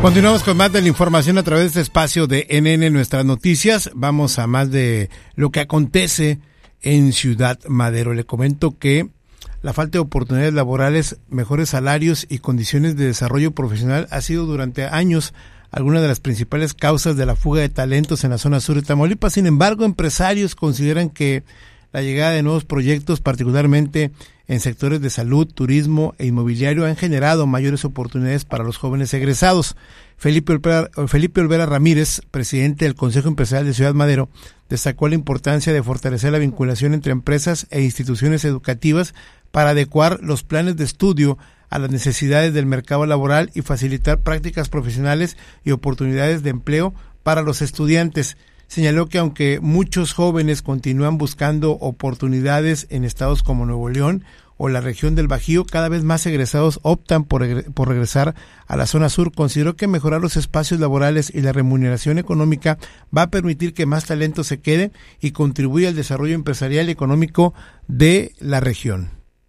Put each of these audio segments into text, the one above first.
Continuamos con más de la información a través de este espacio de NN Nuestras Noticias. Vamos a más de lo que acontece en Ciudad Madero. Le comento que la falta de oportunidades laborales, mejores salarios y condiciones de desarrollo profesional ha sido durante años alguna de las principales causas de la fuga de talentos en la zona sur de Tamaulipas. Sin embargo, empresarios consideran que la llegada de nuevos proyectos, particularmente en sectores de salud, turismo e inmobiliario, han generado mayores oportunidades para los jóvenes egresados. Felipe Olvera Ramírez, presidente del Consejo Empresarial de Ciudad Madero, destacó la importancia de fortalecer la vinculación entre empresas e instituciones educativas para adecuar los planes de estudio a las necesidades del mercado laboral y facilitar prácticas profesionales y oportunidades de empleo para los estudiantes. Señaló que aunque muchos jóvenes continúan buscando oportunidades en estados como Nuevo León o la región del Bajío, cada vez más egresados optan por regresar a la zona sur. Consideró que mejorar los espacios laborales y la remuneración económica va a permitir que más talento se quede y contribuya al desarrollo empresarial y económico de la región.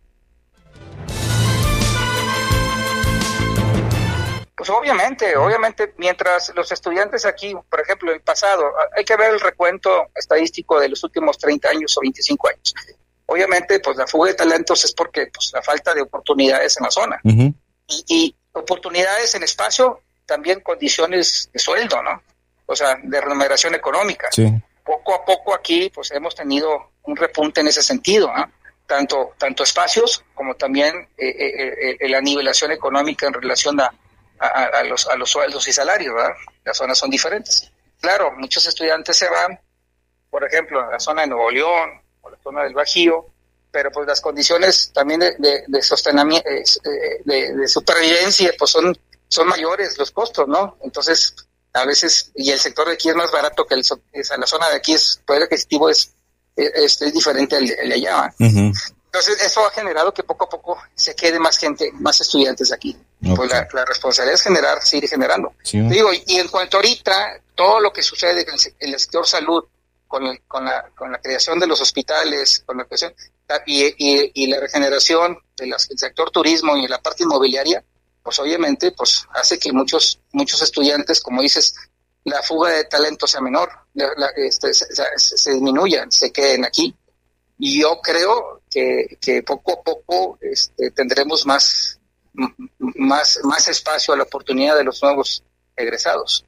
Pues obviamente, mientras los estudiantes aquí, por ejemplo, en el pasado, hay que ver el recuento estadístico de los últimos 30 años o 25 años. Obviamente, pues la fuga de talentos es porque pues la falta de oportunidades en la zona. Uh-huh. Y oportunidades en espacio, también condiciones de sueldo, ¿no? O sea, de remuneración económica. Sí. Poco a poco aquí, pues hemos tenido un repunte en ese sentido, ¿no? Tanto espacios como también la nivelación económica en relación a los sueldos y salarios, ¿verdad? Las zonas son diferentes. Claro, muchos estudiantes se van, por ejemplo, a la zona de Nuevo León o la zona del Bajío, pero pues las condiciones también de sostenimiento, de supervivencia, pues son mayores los costos, ¿no? Entonces, a veces, y el sector de aquí es más barato que la zona de aquí, el poder adquisitivo es diferente al de allá, ¿eh? Uh-huh. Entonces, eso ha generado que poco a poco se quede más gente, más estudiantes aquí. Okay. Pues la responsabilidad es seguir generando. Sí. Digo, y en cuanto ahorita, todo lo que sucede en el sector salud, con la creación de los hospitales, con la creación y la regeneración del sector turismo y la parte inmobiliaria, pues obviamente pues hace que muchos estudiantes, como dices, la fuga de talento sea menor, se disminuya, se queden aquí. Y yo creo que poco a poco tendremos más espacio a la oportunidad de los nuevos egresados.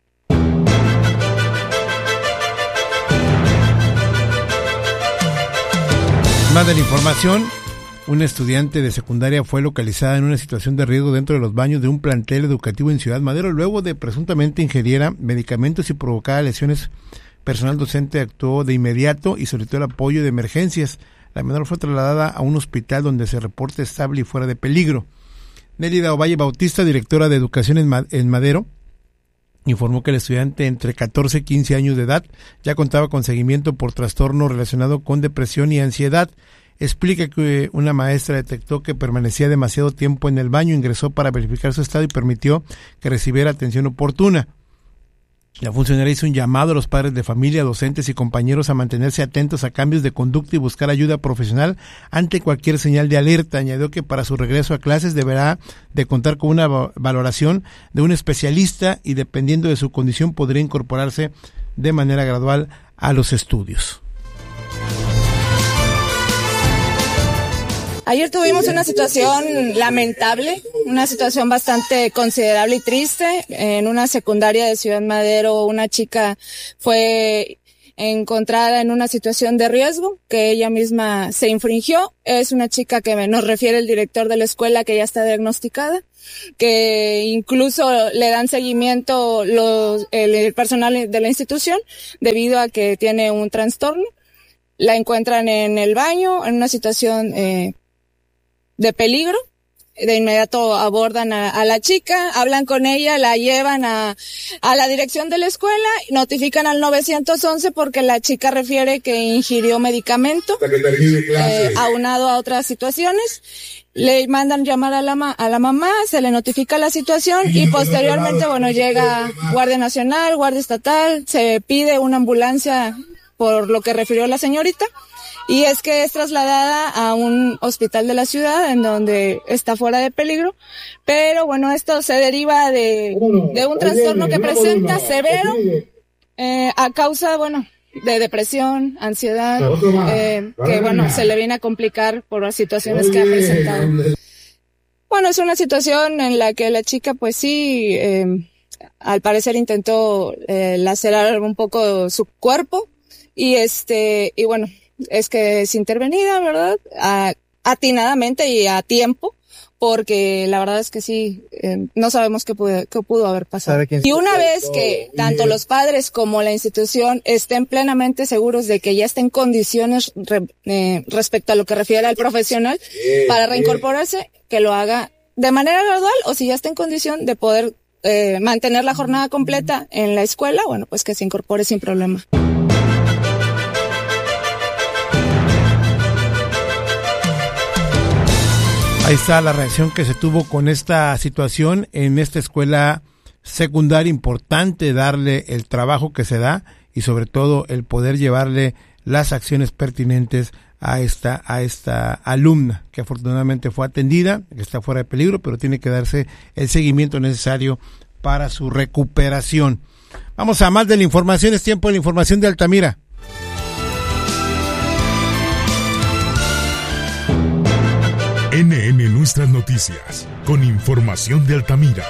Más de la información, una estudiante de secundaria fue localizada en una situación de riesgo dentro de los baños de un plantel educativo en Ciudad Madero luego de presuntamente ingeriera medicamentos y provocar lesiones. Personal docente actuó de inmediato y solicitó el apoyo de emergencias. La menor fue trasladada a un hospital donde se reporta estable y fuera de peligro. Nélida Ovalle Bautista, directora de Educación en Madero, informó que el estudiante entre 14 y 15 años de edad ya contaba con seguimiento por trastorno relacionado con depresión y ansiedad. Explica que una maestra detectó que permanecía demasiado tiempo en el baño, ingresó para verificar su estado y permitió que recibiera atención oportuna. La funcionaria hizo un llamado a los padres de familia, docentes y compañeros a mantenerse atentos a cambios de conducta y buscar ayuda profesional ante cualquier señal de alerta. Añadió que para su regreso a clases deberá de contar con una valoración de un especialista y dependiendo de su condición podría incorporarse de manera gradual a los estudios. Ayer tuvimos una situación lamentable, una situación bastante considerable y triste. En una secundaria de Ciudad Madero, una chica fue encontrada en una situación de riesgo que ella misma se infringió. Es una chica que nos refiere el director de la escuela que ya está diagnosticada, que incluso le dan seguimiento el personal de la institución debido a que tiene un trastorno. La encuentran en el baño, en una situación de peligro. De inmediato abordan a la chica, hablan con ella, la llevan a la dirección de la escuela, notifican al 911 porque la chica refiere que ingirió medicamento, aunado a otras situaciones. Le mandan llamar a la mamá, se le notifica la situación y posteriormente, llega Guardia Nacional, Guardia Estatal, se pide una ambulancia por lo que refirió la señorita y es que es trasladada a un hospital de la ciudad en donde está fuera de peligro, pero bueno, esto se deriva de un trastorno que presenta severo a causa, bueno, de depresión, ansiedad, que bueno, se le viene a complicar por las situaciones que ha presentado. Bueno, es una situación en la que la chica pues sí, al parecer intentó lacerar un poco su cuerpo y bueno, es que es intervenida, ¿verdad? Atinadamente y a tiempo, porque la verdad es que sí, no sabemos qué pudo haber pasado. Y una vez que tanto los padres como la institución estén plenamente seguros de que ya está en condiciones respecto a lo que refiere al profesional para reincorporarse, que lo haga de manera gradual, o si ya está en condición de poder mantener la jornada completa en la escuela, bueno, pues que se incorpore sin problema. Ahí está la reacción que se tuvo con esta situación en esta escuela secundaria. Importante darle el trabajo que se da y sobre todo el poder llevarle las acciones pertinentes a esta alumna que afortunadamente fue atendida, que está fuera de peligro, pero tiene que darse el seguimiento necesario para su recuperación. Vamos a más de la información, es tiempo de la información de Altamira. NN Nuestras Noticias, con información de Altamira.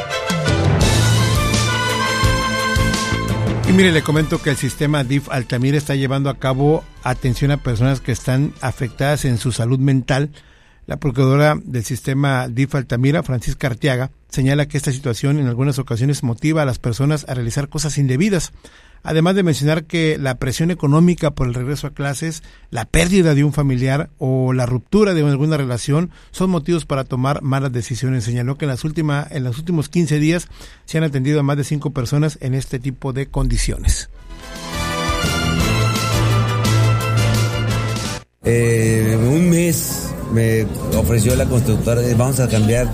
Y mire, le comento que el sistema DIF Altamira está llevando a cabo atención a personas que están afectadas en su salud mental. La procuradora del sistema DIF Altamira, Francisca Arteaga, señala que esta situación en algunas ocasiones motiva a las personas a realizar cosas indebidas. Además de mencionar que la presión económica por el regreso a clases, la pérdida de un familiar o la ruptura de alguna relación son motivos para tomar malas decisiones. Señaló que en los últimos 15 días se han atendido a más de 5 personas en este tipo de condiciones. Un mes me ofreció la constructora, vamos a cambiar.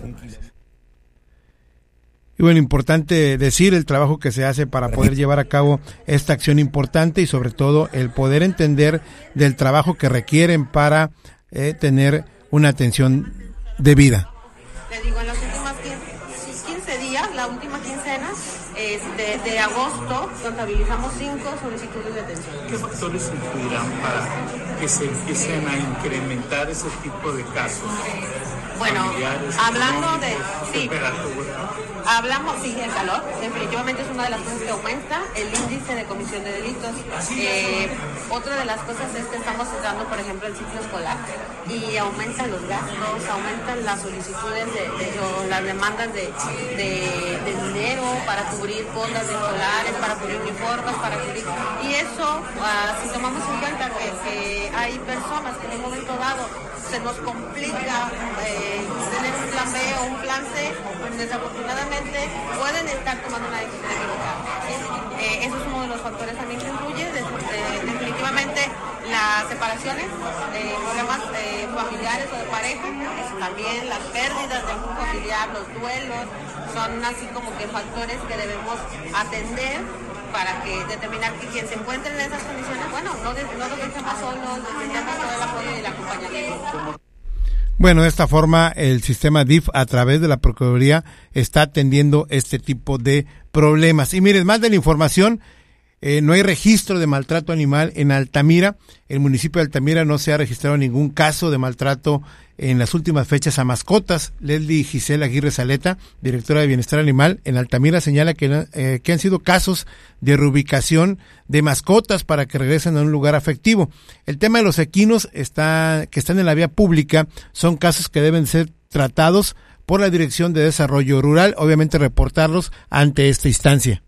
Y bueno, importante decir el trabajo que se hace para poder llevar a cabo esta acción importante y sobre todo el poder entender del trabajo que requieren para tener una atención debida. Le digo, en los últimos 15 días, la última quincena de agosto, contabilizamos 5 solicitudes de atención. ¿Qué factores influirán para que se empiecen a incrementar ese tipo de casos? Bueno, hablando de... Sí. El calor, definitivamente es una de las cosas que aumenta el índice de comisión de delitos. Otra de las cosas es que estamos cerrando, por ejemplo, el ciclo escolar y aumentan los gastos, aumentan las solicitudes o las demandas de dinero para cubrir fondos escolares, para cubrir uniformes, y eso, si tomamos en cuenta que hay personas que en un momento dado se nos complica tener un plan B o un plan C, pues desafortunadamente pueden estar tomando una decisión equivocada. Eso es uno de los factores también que influye. Definitivamente las separaciones, problemas familiares o de pareja, también las pérdidas de algún familiar, los duelos, son así como que factores que debemos atender para que determinar que quien se encuentre en esas condiciones, bueno, no lo dejemos solos, necesitamos todo el apoyo y el acompañamiento. Bueno, de esta forma el sistema DIF a través de la Procuraduría está atendiendo este tipo de problemas. Y miren, más de la información, no hay registro de maltrato animal en Altamira. El municipio de Altamira no se ha registrado ningún caso de maltrato en las últimas fechas a mascotas. Leslie Gisela Aguirre Saleta, directora de Bienestar Animal en Altamira, señala que han sido casos de reubicación de mascotas para que regresen a un lugar afectivo. El tema de los equinos que están en la vía pública son casos que deben ser tratados por la Dirección de Desarrollo Rural, obviamente reportarlos ante esta instancia.